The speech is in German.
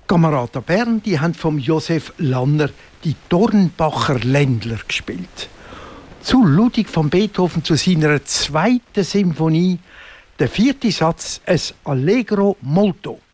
Kamerata Bern, die haben vom Josef Lanner die Dornbacher Ländler gespielt. Zu Ludwig van Beethoven zu seiner 2. Symphonie, der 4. Satz, es Allegro molto.